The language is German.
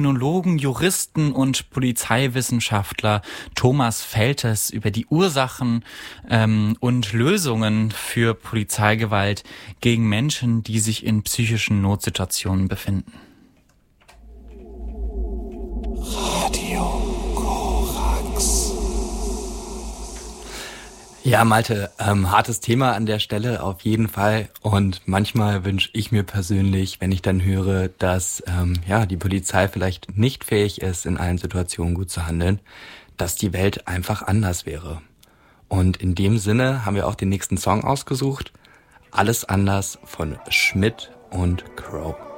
Kriminologen, Juristen und Polizeiwissenschaftler Thomas Feltes über die Ursachen und Lösungen für Polizeigewalt gegen Menschen, die sich in psychischen Notsituationen befinden. Radio Korax. Ja, Malte, hartes Thema an der Stelle auf jeden Fall. Und manchmal wünsche ich mir persönlich, wenn ich dann höre, dass die Polizei vielleicht nicht fähig ist, in allen Situationen gut zu handeln, dass die Welt einfach anders wäre. Und in dem Sinne haben wir auch den nächsten Song ausgesucht. Alles anders von Schmidt und Crow.